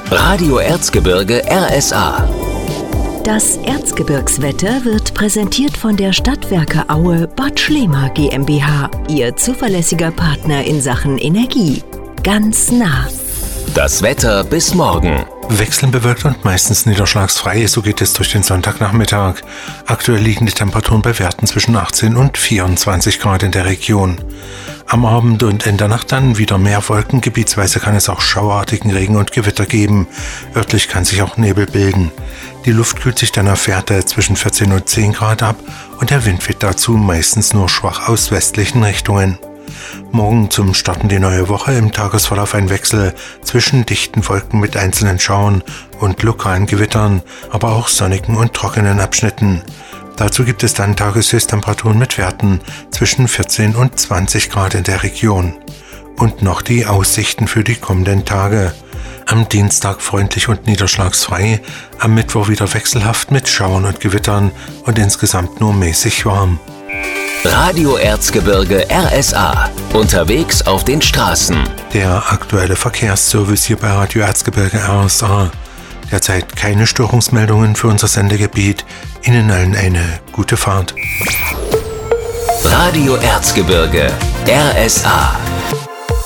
Radio Erzgebirge RSA. Das Erzgebirgswetter wird präsentiert von der Stadtwerke Aue Bad Schlema GmbH, Ihr zuverlässiger Partner in Sachen Energie. Ganz nah. Das Wetter bis morgen. Wechselnd bewölkt und meistens niederschlagsfrei, so geht es durch den Sonntagnachmittag. Aktuell liegen die Temperaturen bei Werten zwischen 18 und 24 Grad in der Region. Am Abend und in der Nacht dann wieder mehr Wolken, gebietsweise kann es auch schauartigen Regen und Gewitter geben. Örtlich kann sich auch Nebel bilden. Die Luft kühlt sich dann auf Werte zwischen 14 und 10 Grad ab und der Wind weht dazu meistens nur schwach aus westlichen Richtungen. Morgen zum Starten die neue Woche, im Tagesverlauf ein Wechsel zwischen dichten Wolken mit einzelnen Schauern und lokalen Gewittern, aber auch sonnigen und trockenen Abschnitten. Dazu gibt es dann Tageshöchsttemperaturen mit Werten zwischen 14 und 20 Grad in der Region. Und noch die Aussichten für die kommenden Tage. Am Dienstag freundlich und niederschlagsfrei, am Mittwoch wieder wechselhaft mit Schauern und Gewittern und insgesamt nur mäßig warm. Radio Erzgebirge RSA. Unterwegs auf den Straßen. Der aktuelle Verkehrsservice hier bei Radio Erzgebirge RSA. Derzeit keine Störungsmeldungen für unser Sendegebiet. Ihnen allen eine gute Fahrt. Radio Erzgebirge RSA.